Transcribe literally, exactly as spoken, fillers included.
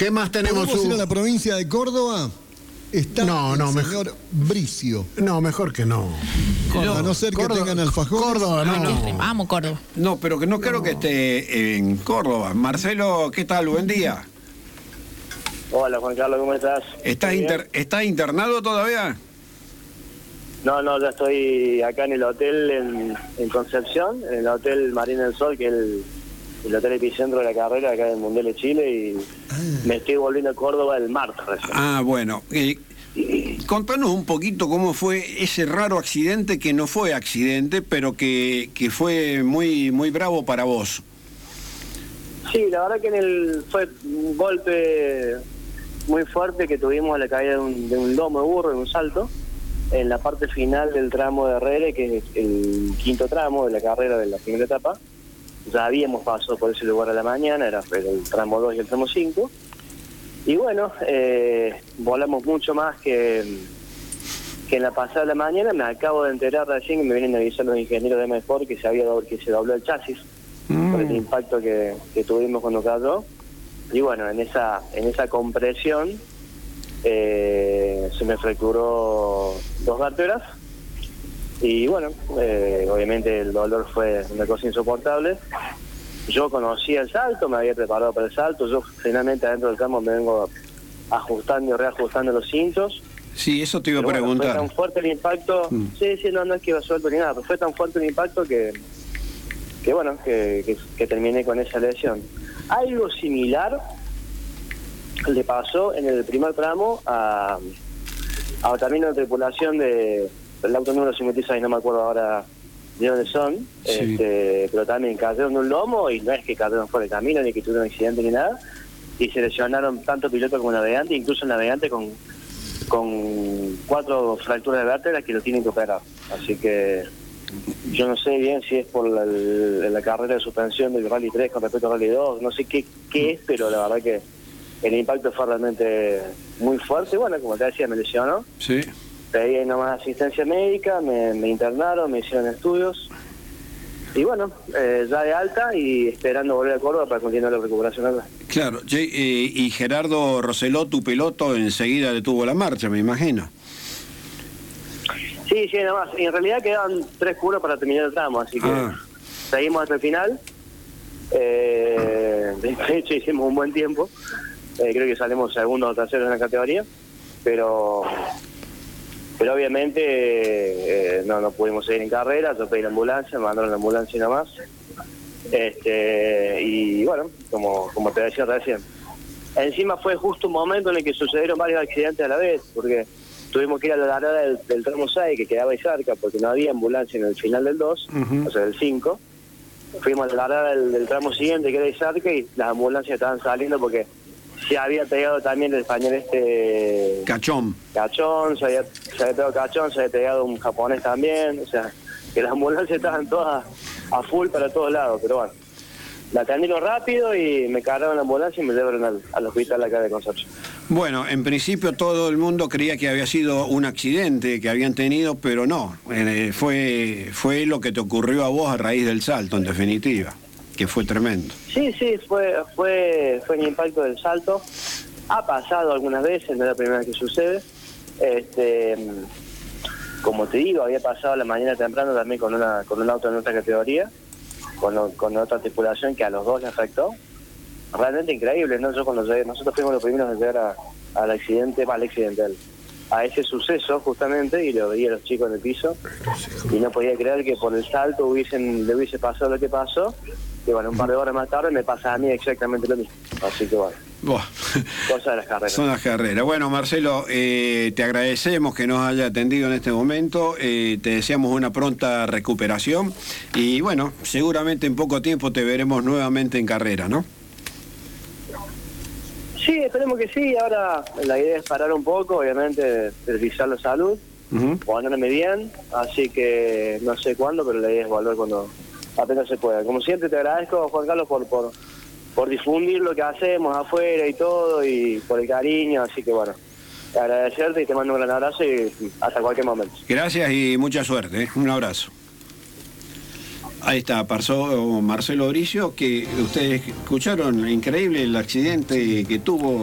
¿Qué más tenemos? ¿Podemos ir a la provincia de Córdoba? Está no, no, el señor Bricio. No, mejor que no. Córdoba, a no ser Córdoba, que tengan alfajores. Córdoba, no. no. Vamos, Córdoba. No, pero que no, no creo que esté en Córdoba. Marcelo, ¿qué tal? Buen día. Hola, Juan Carlos, ¿cómo estás? ¿Estás, inter, ¿estás internado todavía? No, no, ya estoy acá en el hotel en, en Concepción, en el hotel Marina del Sol, que es el, el hotel epicentro de la carrera acá del Mundial de Chile, y ah. me estoy volviendo a Córdoba el martes recién. Ah, bueno. Eh, contanos un poquito cómo fue ese raro accidente, que no fue accidente, pero que, que fue muy, muy bravo para vos. Sí, la verdad que en el fue un golpe muy fuerte que tuvimos a la caída de un, de un lomo de burro, en un salto, en la parte final del tramo de Herrera, que es el quinto tramo de la carrera de la primera etapa. Ya habíamos pasado por ese lugar a la mañana, era el tramo dos y el tramo cinco. Y bueno, eh, volamos mucho más que, que en la pasada de la mañana. Me acabo de enterar recién que me vienen a avisar los ingenieros de Mejor que se había doblado, que se dobló el chasis mm. por el impacto que, que tuvimos cuando cayó. Y bueno, en esa, en esa compresión eh, se me fracturó dos vértebras. Y bueno, eh, obviamente el dolor fue una cosa insoportable. Yo conocía el salto, me había preparado para el salto. Yo finalmente adentro del campo me vengo ajustando y reajustando los cintos. Sí, eso te iba a preguntar. Bueno, fue tan fuerte el impacto. Mm. Sí, sí, no, no es que iba suelto ni nada, pero fue tan fuerte el impacto que, que bueno, que, que, que terminé con esa lesión. Algo similar le pasó en el primer tramo a, a también una tripulación de el auto número cincuenta y seis, no me acuerdo ahora de dónde son, sí. este, pero también cayeron de un lomo, y no es que cayeron fuera de camino, ni que tuvieron accidente ni nada, y se lesionaron tanto piloto como navegante, incluso el navegante con, con cuatro fracturas de vértebras que lo tienen que operar. Así que yo no sé bien si es por la, la carrera de suspensión del Rally tres con respecto al Rally dos, no sé qué, qué es, pero la verdad que el impacto fue realmente muy fuerte. Bueno, como te decía, me lesionó. Sí. Pedí nomás asistencia médica, me, me internaron, me hicieron estudios. Y bueno, eh, ya de alta y esperando volver a Córdoba para continuar la recuperación acá. Claro, eh, y Gerardo Roseló, tu piloto, enseguida detuvo la marcha, me imagino. Sí, sí, nada más. Y en realidad quedaban tres curos para terminar el tramo, así que ah. seguimos hasta el final. Eh, de hecho, hicimos un buen tiempo. Eh, creo que salimos segundo o tercero en la categoría, pero pero obviamente eh, no no pudimos seguir en carrera. Yo pedí la ambulancia, me mandaron la ambulancia y nada más. Este, y bueno, como, como te decía recién, encima fue justo un momento en el que sucedieron varios accidentes a la vez, porque tuvimos que ir a la largada del, del tramo seis, que quedaba ahí cerca, porque no había ambulancia en el final del dos, uh-huh. o sea, del cinco. Fuimos a la largada del, del tramo siguiente, que era ahí cerca, y las ambulancias estaban saliendo porque se había pegado también el español este... Cachón. Cachón, se había, se había pegado Cachón, se había pegado un japonés también, o sea, que las ambulancias estaban todas a full para todos lados, pero bueno. La atendieron rápido y me cargaron la ambulancia y me llevaron al, al hospital acá de Concepción. Bueno, en principio todo el mundo creía que había sido un accidente que habían tenido, pero no, eh, fue, fue lo que te ocurrió a vos a raíz del salto, en definitiva, que fue tremendo. Sí, sí, fue, fue, fue el impacto del salto. Ha pasado algunas veces, no es la primera vez que sucede. Este, como te digo, había pasado la mañana temprano también con una con un auto de nuestra categoría, con, con otra tripulación que a los dos le afectó. Realmente increíble, ¿no? Yo cuando llegué, nosotros fuimos los primeros en llegar a, al accidente, mal accidental, a ese suceso justamente, y lo veía a los chicos en el piso, y no podía creer que por el salto hubiesen le hubiese pasado lo que pasó, y bueno, un par de horas más tarde me pasa a mí exactamente lo mismo. Así que bueno, Buah. cosas de las carreras. Son las carreras. Bueno, Marcelo, eh, te agradecemos que nos haya atendido en este momento, eh, te deseamos una pronta recuperación, y bueno, seguramente en poco tiempo te veremos nuevamente en carrera, ¿no? Sí, esperemos que sí. Ahora la idea es parar un poco, obviamente, revisar la salud, uh-huh. ponerme bien, así que no sé cuándo, pero la idea es volver cuando apenas se pueda. Como siempre te agradezco, Juan Carlos, por, por, por difundir lo que hacemos afuera y todo, y por el cariño, así que bueno, agradecerte y te mando un gran abrazo y hasta cualquier momento. Gracias y mucha suerte, ¿eh? Un abrazo. Ahí está, pasó Marcelo Bricio, que ustedes escucharon, increíble el accidente que tuvo.